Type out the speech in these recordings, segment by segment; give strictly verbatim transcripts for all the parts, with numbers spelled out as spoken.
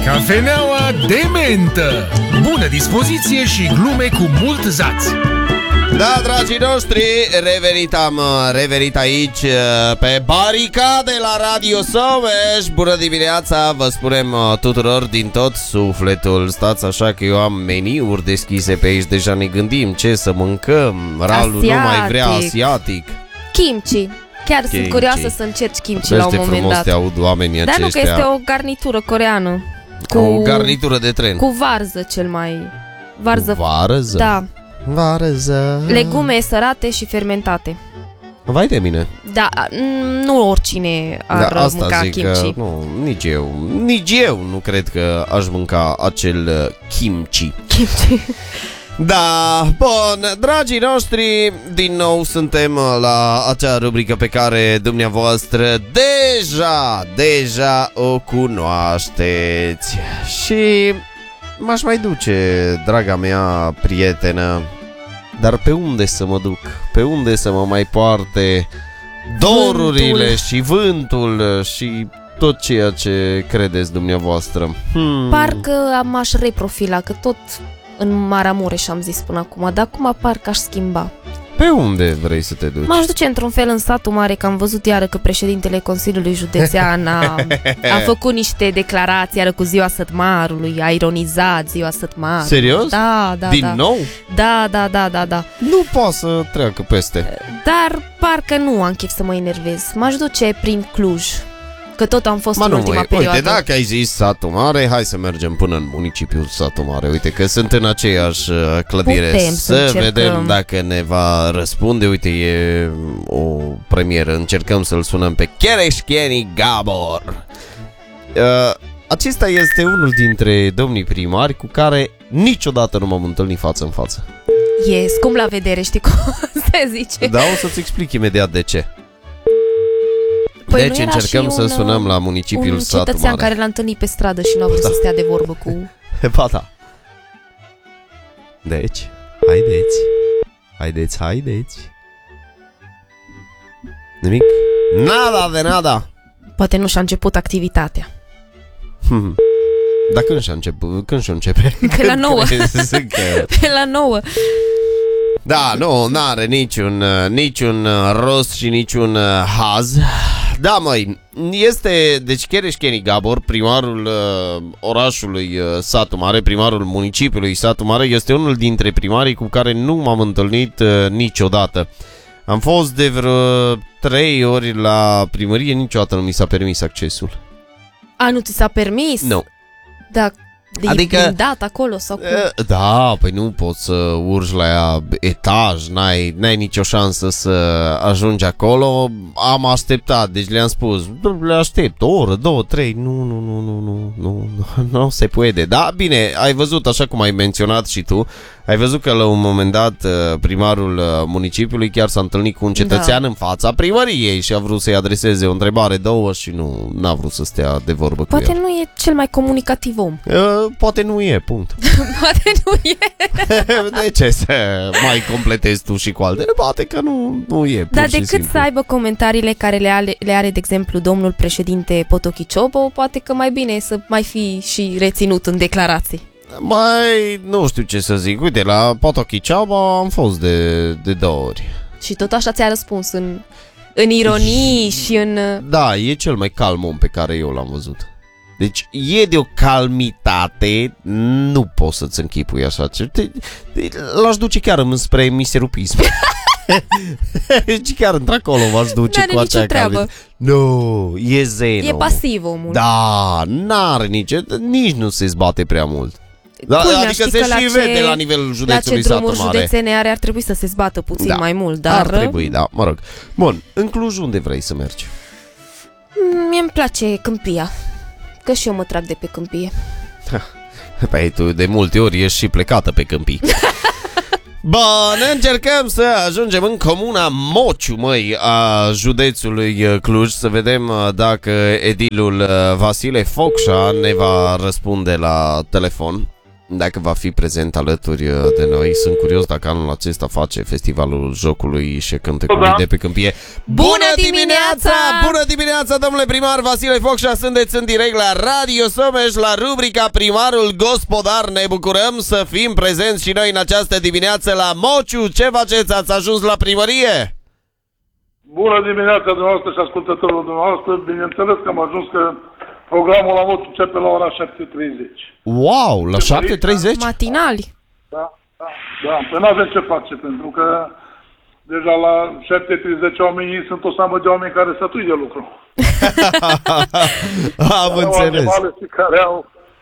Cafeneaua de mentă. Bună dispoziție și glume cu mult zaț. Da, dragii noștri, revenit am revenit aici pe baricade la Radio Someș. Bună dimineața, vă spunem tuturor din tot sufletul. Stați așa că eu am meniuri deschise pe aici. Deja ne gândim ce să mâncăm. Ralu nu mai vrea asiatic. Kimchi. Chiar Kimchi. sunt curioasă să încerci kimchi la un moment frumos dat. te aud oamenii Dar aceștia. nu că este o garnitură coreeană. Cu, o garnitură de tren. Cu varză cel mai... Varză. Varză? Da. Varză. Legume sărate și fermentate. Vai de mine. Da, nu oricine ar da, asta mânca zic kimchi. Că, nu, nici eu. Nici eu nu cred că aș mânca acel kimchi. Kimchi. Da, bun, dragii noștri, din nou suntem la acea rubrică pe care dumneavoastră deja, deja o cunoașteți. Și m-aș mai duce, draga mea prietenă, dar pe unde să mă duc? Pe unde să mă mai poarte dorurile vântul. Și vântul și tot ceea ce credeți dumneavoastră? Hmm. Parcă m-aș reprofila, că tot în Maramureș am zis până acum, dar acum parcă aș schimba. Pe unde vrei să te duci? M-aș duce într-un fel în satul mare, că am văzut iară că președintele Consiliului Județean a, a făcut niște declarații iară cu ziua sătmarului, a ironizat ziua sătmarului. Serios? Da, da, Din da. nou? Da, da, da, da, da. Nu poate să treacă peste. Dar parcă nu am chef să mă enervez. M-aș duce prin Cluj, că tot am fost Ma în nu, ultima măi, perioadă. uite, dacă ai zis satul mare, hai să mergem până în municipiul satul mare. Uite că sunt în aceeași clădire. Putem să să vedem încercăm. dacă ne va răspunde. Uite, e o premieră. Încercăm să-l sunăm pe Chereșcheni Gabor. uh, Acesta este unul dintre domnii primari cu care niciodată nu m-am întâlnit față în față. E scump la vedere, știi cum se zice. Da, o să-ți explic imediat de ce. Păi Deci încercăm să un, sunăm la municipiul un satul cetățean mare. care l-a întâlnit pe stradă și nu a vrut Da. să stea de vorbă cu... Ba da. Deci, haideți. Haideți, haideți. Nimic? Nada de nada. Poate nu și-a început activitatea. Hmm. Dar când și-a început? Când și-a începe? Pe la nouă. Că... Pe la nouă. Da, nu, n-are niciun, niciun rost și niciun haz. Da, măi, este, deci Chereșcheni Gabor, primarul uh, orașului uh, Satul Mare, primarul municipiului Satul Mare, este unul dintre primarii cu care nu m-am întâlnit uh, niciodată. Am fost de vreo trei ori la primărie, niciodată nu mi s-a permis accesul. A, nu ți s-a permis? Nu. Da, de Adică- adică... dat acolo sau cum? Uh, Da, păi nu poți să urci la ea etaj, n-ai, n-ai nicio șansă să ajungi acolo. Am așteptat, deci le-am spus, le aștept o oră, două, trei, nu, nu, nu, nu, nu, nu, nu, nu se poate. Da, bine, ai văzut, așa cum ai menționat și tu, ai văzut că la un moment dat primarul municipiului chiar s-a întâlnit cu un cetățean Da. în fața primăriei și a vrut să-i adreseze o întrebare, două și nu n-a vrut să stea de vorbă cu Poate el. nu e cel mai comunicativ om. Uh, Poate nu e, punct. Poate nu e. De ce să mai completezi tu și cu altele? Poate că nu, nu e pur Dar și decât simplu. să aibă comentariile care le are, le are, de exemplu, domnul președinte Potochi Ciobo, poate că mai bine e să mai fi și reținut în declarații. Mai, nu știu ce să zic. Uite, la Potochi Ceaba am fost de, de două ori. Și tot așa ți-a răspuns în, în ironii și în... Da, e cel mai calm om pe care eu l-am văzut. Deci e de o calmitate, nu poți să-ți închipui așa. Te- te- L-aș duce chiar spre miserupism. Deci chiar într-acolo v-aș duce N-are cu nicio acea treabă. calmitate. Nu, e zen. E omul. pasiv omul. Da, n-are nici, nici nu se zbate prea mult. Da, Culmea, adică știi se că la și ce- vede la nivelul La ce județului Satul drumuri Mare. județene are, ar trebui să se zbată puțin Da. mai mult, dar... Ar trebui, da, mă rog. Bun, în Cluj unde vrei să mergi? Mie îmi place câmpia, că și eu mă trag de pe câmpie. Păi tu de multe ori ești și plecată pe câmpii. Bun, încercăm să ajungem în comuna Mociu, măi, a județului Cluj, să vedem dacă edilul Vasile Focșa ne va răspunde la telefon. dacă va fi prezent alături de noi. Sunt curios dacă anul acesta face festivalul jocului și cântă cu mii de pe câmpie. Bună dimineața! Bună dimineața, domnule primar Vasile Focșa! Sunteți în direct la Radio Someș, la rubrica Primarul Gospodar. Ne bucurăm să fim prezenți și noi în această dimineață la Mociu. Ce faceți? Ați ajuns la primărie? Bună dimineața dumneavoastră și ascultătorilor dumneavoastră. Bineînțeles că am ajuns că programul la Mociu începe la ora șapte treizeci. Wow, la șapte treizeci? Matinali. Da, da, da. Păi n-avem ce face, pentru că deja la șapte treizeci oamenii sunt o seamă de oameni care sătui de lucru. Am înțeles. Care au...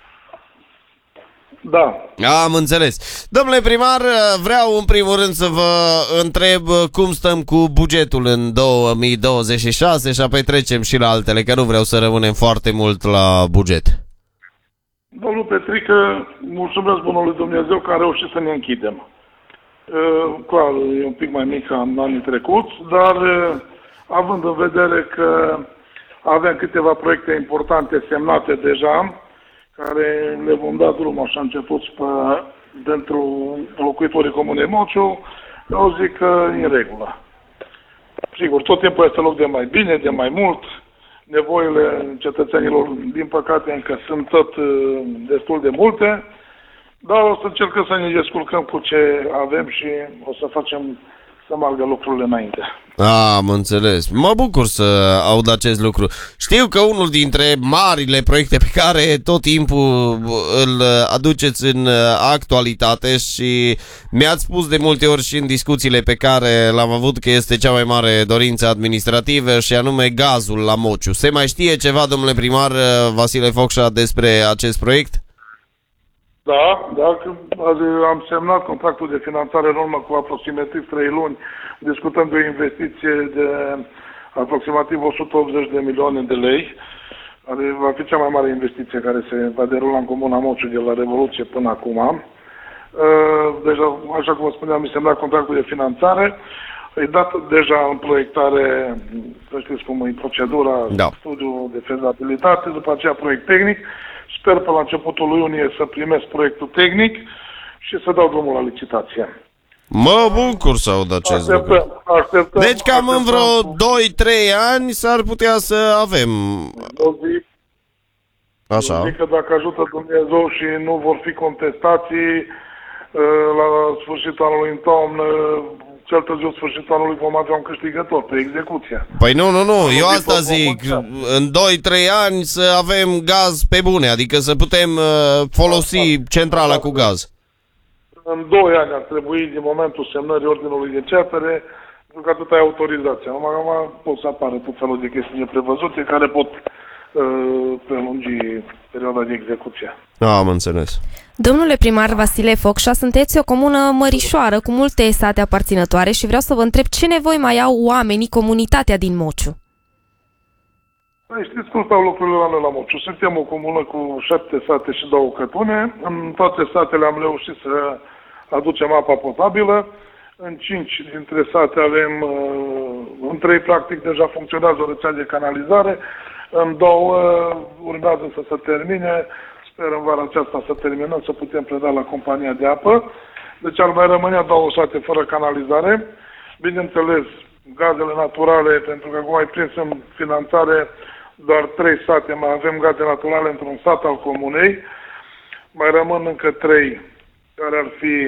Da. Am înțeles. Domnule primar, vreau în primul rând să vă întreb cum stăm cu bugetul în două mii douăzeci și șase și apoi trecem și la altele, că nu vreau să rămânem foarte mult la buget. Domnul Petrică, mulțumesc bunului Dumnezeu că a reușit să ne închidem. Clar, e un pic mai mic ca în anii trecuți, dar având în vedere că avem câteva proiecte importante semnate deja, care le vom da drum așa început pe, pentru locuitorii Comunei Mociu, eu zic că e în regulă. Sigur, tot timpul este loc de mai bine, de mai mult. Nevoile cetățenilor, din păcate, încă sunt tot destul de multe, dar o să încercăm să ne descurcăm cu ce avem și o să facem să meargă lucrurile înainte. Am înțeles. Mă bucur să aud acest lucru. Știu că unul dintre marile proiecte pe care tot timpul îl aduceți în actualitate și mi-ați spus de multe ori și în discuțiile pe care l-am avut că este cea mai mare dorință administrativă și anume gazul la Mociu. Se mai știe ceva, domnule primar Vasile Focșa, despre acest proiect? Da, da, am semnat contractul de finanțare în urmă cu aproximativ trei luni. Discutăm de o investiție de aproximativ o sută optzeci de milioane de lei. Care va fi cea mai mare investiție care se va derula în Comuna Mociu de la Revoluție până acum. Deja, așa cum vă spuneam, am semnat contractul de finanțare. E dat deja în proiectare, să știți cum e procedura, da. Studiul de fezabilitate, după aceea proiect tehnic. Sper pe la începutul lui iunie să primesc proiectul tehnic și să dau drumul la licitație. Mă bucur să aud acest așteptăm, lucru. Așteptăm, deci cam așteptăm. În vreo doi trei ani s-ar putea să avem. Zic, Așa. Zic că dacă ajută Dumnezeu și nu vor fi contestații, la sfârșitul anului în toamnă, cel târziu sfârșitul anului vom avea un câștigător pe execuție. Păi nu, nu, nu, eu asta zic, în doi trei ani să avem gaz pe bune, adică să putem folosi centrala cu gaz. În doi ani ar trebui, din momentul semnării ordinului de începere, pentru că atât ai autorizația. Acum pot să apară tot felul de chestii neprevăzute care pot uh, prelungi perioada de execuție. Am înțeles. Domnule primar Vasile Focșa, sunteți o comună mărișoară cu multe sate aparținătoare și vreau să vă întreb ce nevoi mai au oamenii, comunitatea din Mociu? Păi știți cum stau lucrurile la noi la Mociu. Suntem o comună cu șapte sate și două cătune. În toate satele am reușit să aducem apa potabilă. În cinci dintre sate avem, în trei practic deja funcționează o rețea de canalizare. În două urmează să se termine. Sper în vara aceasta să terminăm, să putem preda la compania de apă. Deci ar mai rămânea două sate fără canalizare. Bineînțeles, gazele naturale, pentru că acum ai prins în finanțare doar trei sate, mai avem gaze naturale într-un sat al comunei. Mai rămân încă trei care ar fi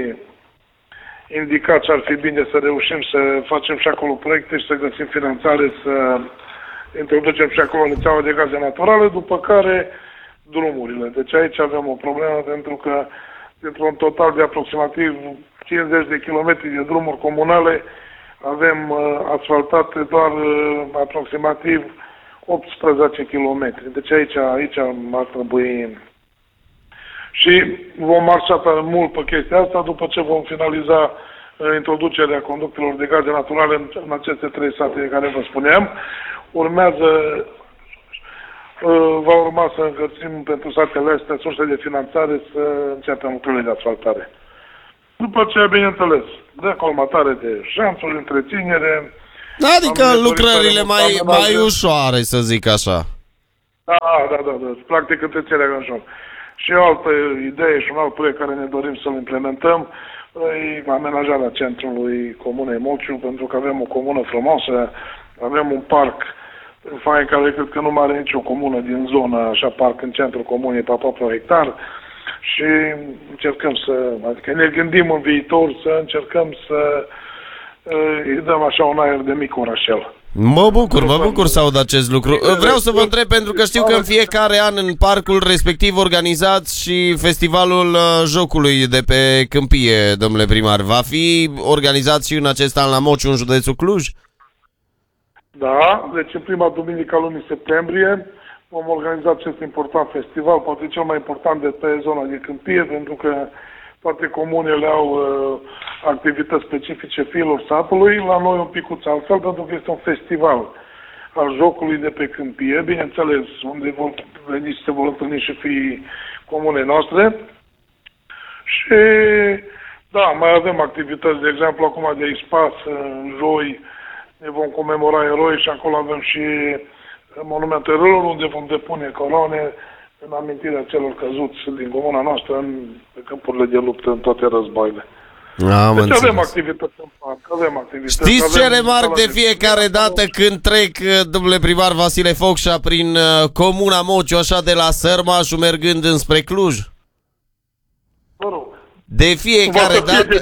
indicat și ar fi bine să reușim să facem și acolo proiecte și să găsim finanțare, să introducem și acolo rețeaua de gaze naturale, după care drumurile. Deci aici avem o problemă pentru că dintr-un total de aproximativ cincizeci de kilometri de drumuri comunale avem uh, asfaltate doar uh, aproximativ optsprezece kilometri. Deci aici, aici ar trebui și vom marșa pe mult pe chestia asta după ce vom finaliza uh, introducerea conductelor de gaze naturale în, în aceste trei sate de care vă spuneam. Urmează va urma să încălțim pentru satele astea surse de finanțare să începem lucrurile de asfaltare. După aceea, bineînțeles, decolmatare de șanțuri, întreținere. Adică lucrările mai, mai ușoare, să zic așa. Da, da, da, da. Practic întreținerea ușor. Și o altă idee și un alt proiect care ne dorim să-l implementăm e amenajarea centrului Comunei Mociu, pentru că avem o comună frumoasă, avem un parc fain care cred că nu mai are nicio comună din zonă, așa parc în centrul comunei pe aproape un hectar și încercăm să, adică ne gândim în viitor să încercăm să îi dăm așa un aer de mic orășel. Mă bucur, mă bucur să aud acest lucru. Vreau să vă întreb, pentru că știu că în fiecare an în parcul respectiv organizați și festivalul jocului de pe Câmpie, domnule primar. Va fi organizat și în acest an la Mociu, în județul Cluj? Da, deci în prima duminică a lunii septembrie vom organiza acest important festival, poate cel mai important de pe zona de Câmpie, pentru că toate comunele au uh, activități specifice fiilor satului, la noi un picuț altfel, pentru că este un festival al jocului de pe Câmpie, bineînțeles, unde vor veni și se vor întâlni și fiii comunei noastre. Și, da, mai avem activități, de exemplu, acum de Ispas, joi, ne vom comemora eroi și acolo avem și monumentul eroilor, unde vom depune coroane în amintirea celor căzuți din comuna noastră în câmpurile de luptă, în toate războaiele. Am deci înțeles. avem activități în parc, avem activități. Știți ce avem remarc de fiecare dată când trec, domnule primar Vasile Focșa, prin comuna Mociu, așa de la Sărmașu, mergând înspre Cluj? Vă rog. De fiecare dată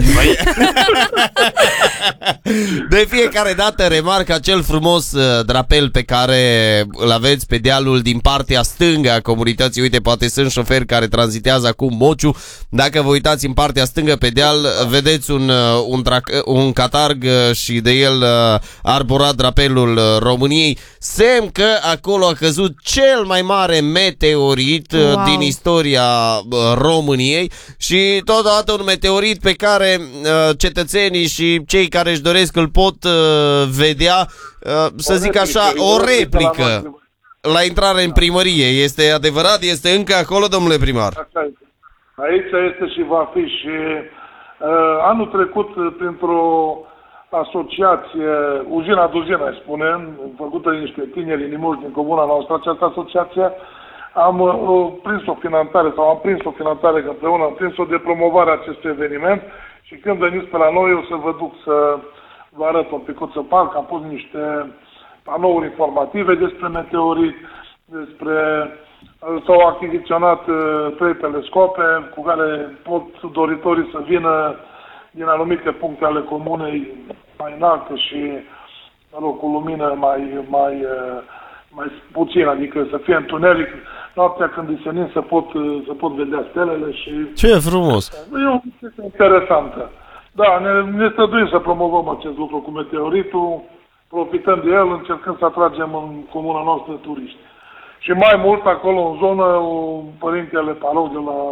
De fiecare dată remarc acel frumos uh, drapel pe care îl aveți pe dealul din partea stângă a comunității. Uite, poate sunt șoferi care tranzitează acum Mociu. Dacă vă uitați în partea stângă pe deal, vedeți un, uh, un, drac- un catarg uh, și de el uh, arborat drapelul uh, României. Semn că acolo a căzut cel mai mare meteorit uh, wow. din istoria uh, României. Și totodată un meteorit pe care uh, cetățenii și cei care își doresc îl pot uh, vedea, uh, să zic așa, o replică la intrare în primărie. Este adevărat? Este încă acolo, domnule primar? Așa este. Aici este și va fi și uh, anul trecut printr-o asociație, Uzina Duzina, îi spunem, făcută de niște tineri inimoși din comuna noastră, această asociație, am uh, prins o finanțare sau am prins o finanțare că împreună am prins-o de promovarea acestui eveniment și când veniți pe la noi o să vă duc să vă arăt un picuț în parc. Am pus niște panouri informative despre meteorit, despre uh, s-au achiziționat uh, trei telescope cu care pot doritorii să vină din anumite puncte ale comunei mai înalte și, mă rog, cu lumină mai, mai, uh, mai puțin, adică să fie întuneric. Noaptea când îi senin să pot, să pot vedea stelele și... Ce frumos! E o chestie interesantă. Da, ne, ne străduim să promovăm acest lucru cu meteoritul, profităm de el, încercăm să atragem în comuna noastră turiști. Și mai mult acolo în zonă, părintele Parou de la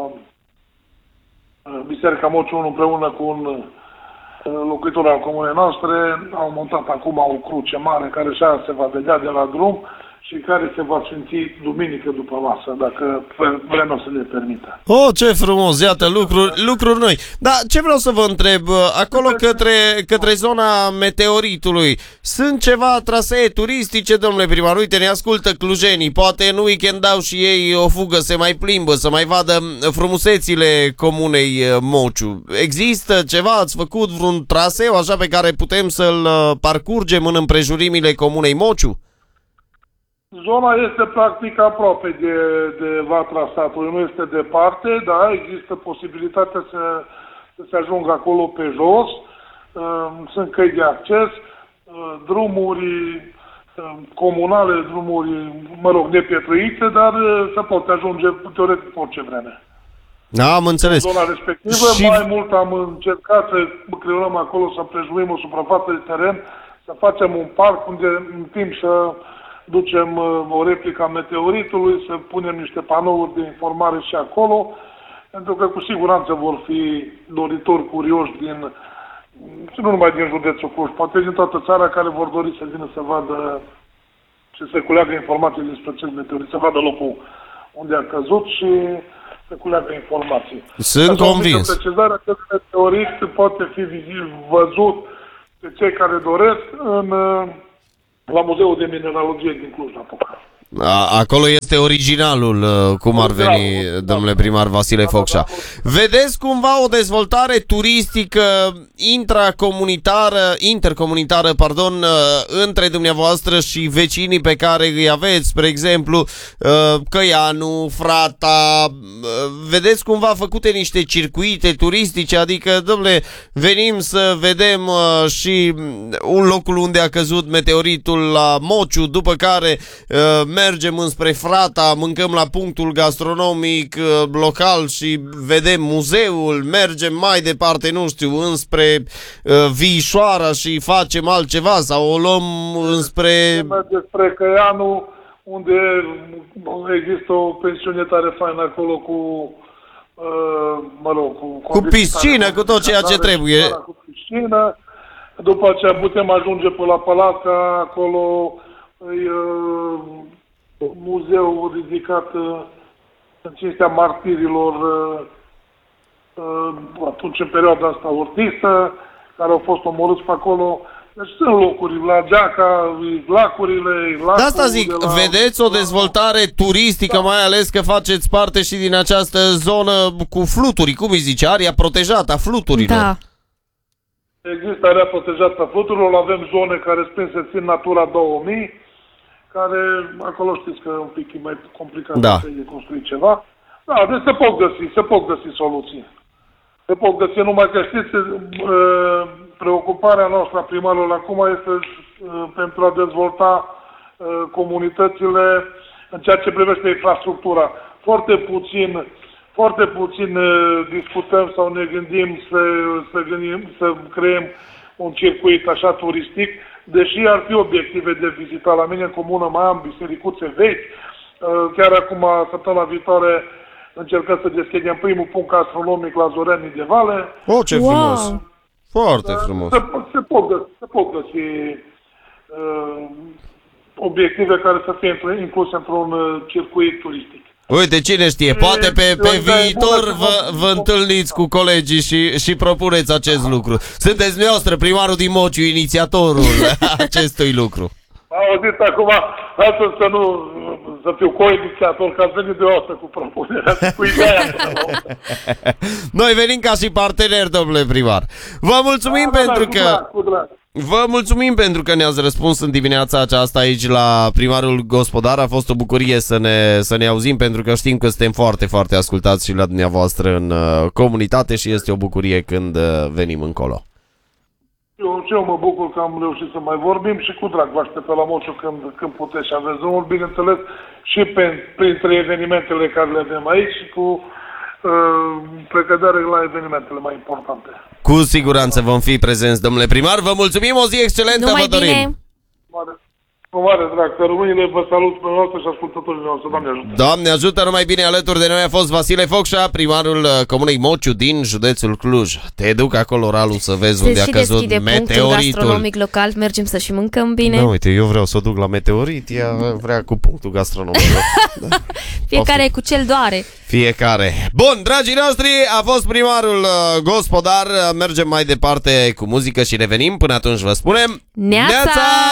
Biserica Mociu unu împreună cu un locuitor al comunei noastre au montat acum o cruce mare care așa se va vedea de la drum și care se va sfinți duminică după masă, dacă vremea să ne permită. Oh, ce frumos! Iată, lucruri, lucruri noi. Dar ce vreau să vă întreb, acolo către, către zona meteoritului, sunt ceva trasee turistice, domnule primar? Uite, ne ascultă clujenii, poate în weekend dau și ei o fugă, se mai plimbă, să mai vadă frumusețile comunei Mociu. Există ceva? Ați făcut vreun traseu așa pe care putem să-l parcurgem în împrejurimile comunei Mociu? Zona este practic aproape de, de Vatra satului, nu este departe, dar există posibilitatea să, să se ajungă acolo pe jos, sunt căi de acces, drumuri comunale, drumuri, mă rog, nepietruite, dar se poate ajunge teoretic orice vreme. Da, am înțeles. Zona respectivă, și... mai mult am încercat să creăm acolo, să împrejurim o suprafață de teren, să facem un parc unde în timp să ducem o replică a meteoritului, să punem niște panouri de informare și acolo, pentru că cu siguranță vor fi doritori curioși din, și nu numai din județul Cluj, poate din toată țara, care vor dori să vină să vadă și să culeagă informații despre acest meteorit, să vadă locul unde a căzut și să culeagă informații. Sunt convins. Precizarea că acest meteorit poate fi vizibil, văzut de cei care doresc în... la Muzeul de Mineralogie din Cluj-Napoca. A, acolo este originalul, cum ar veni, domnule primar Vasile Focșa. Vedeți cumva o dezvoltare turistică intracomunitară, intercomunitară, pardon, între dumneavoastră și vecinii pe care îi aveți, spre exemplu, Căianu, Frata? Vedeți cumva făcute niște circuite turistice, adică, domnule, venim să vedem și un locul unde a căzut meteoritul la Mociu, după care mergem înspre Frata, mâncăm la punctul gastronomic local și vedem muzeul, mergem mai departe, nu știu, înspre Viișoara și facem altceva sau o luăm înspre... Merge spre Căianu, unde există o pensiune tare faină acolo cu, mă rog, cu... Cu piscină, cu tot ceea ce trebuie. Cu piscină. După aceea putem ajunge pe la Palaca, acolo e muzeul ridicat în cinstea martirilor atunci în perioada asta ortistă, care au fost omorâți pe acolo. Deci sunt locuri, la Geaca, lacurile, lacul... De asta zic, de la... vedeți o dezvoltare turistică, da. Mai ales că faceți parte și din această zonă cu fluturi, cum îi zice, aria protejată a fluturilor. Da. Există area protejată a fluturilor, avem zone care se țin Natura două mii, care, acolo știți că e un pic mai complicat da. Să construi ceva. Da, deci se pot găsi, se pot găsi soluții. Se pot găsi, numai că știți, preocuparea noastră a primarului acum este pentru a dezvolta comunitățile în ceea ce privește infrastructura. Foarte puțin, foarte puțin discutăm sau ne gândim să, să, gândim, să creăm un circuit așa turistic, deși ar fi obiective de vizitat. La mine în comună mai am bisericuțe vechi. Chiar acum, săptămâna viitoare, încercăm să deschidem primul punct gastronomic la Zoreni de Vale. Oh, ce wow. frumos! Foarte frumos! Se, se, pot, găsi, se pot găsi uh, obiective care să fie incluse într-un uh, circuit turistic. Uite, cine știe, poate pe, pe viitor vă, vă întâlniți cu colegii și, și propuneți acest lucru. Sunteți dumneavoastră primarul din Mociu, inițiatorul acestui lucru. Auziți, acum, astăzi să nu, să fiu co-inițiator, că ați venit de o cu propunerea, cu ideea. Noi venim ca și parteneri, domnule primar. Vă mulțumim da, pentru da, că... Cu drag, cu drag. Vă mulțumim pentru că ne-ați răspuns în dimineața aceasta aici la primarul Gospodar. A fost o bucurie să ne, să ne auzim, pentru că știm că suntem foarte, foarte ascultați și la dumneavoastră în uh, comunitate și este o bucurie când uh, venim încolo. Eu, eu mă bucur că am reușit să mai vorbim și cu drag vă aștept pe la Mociu când, când puteți și aveți drumul, bineînțeles, și pe, printre evenimentele care le avem aici și cu uh, precădere la evenimentele mai importante. Cu siguranță vom fi prezenți, domnule primar. Vă mulțumim, o zi excelentă, numai vă dorim. Bine. Cu mare drag, că românile vă salut pe noastră și ascultătorii noastre. Doamne ajută! Doamne ajută, numai bine, alături de noi a fost Vasile Focșa, primarul Comunei Mociu din județul Cluj. Te duc acolo, Ralu, să vezi Se unde a și căzut deschide punctul meteoritul. gastronomic local, mergem să și mâncăm bine. Da, uite, eu vreau să o duc la meteorit, ea vrea cu punctul gastronomic. Da. Fiecare cu cel doare. Fiecare. Bun, dragii noștri, a fost primarul Gospodar. Mergem mai departe cu muzică și revenim. Până atunci vă spunem... Neața! Neața!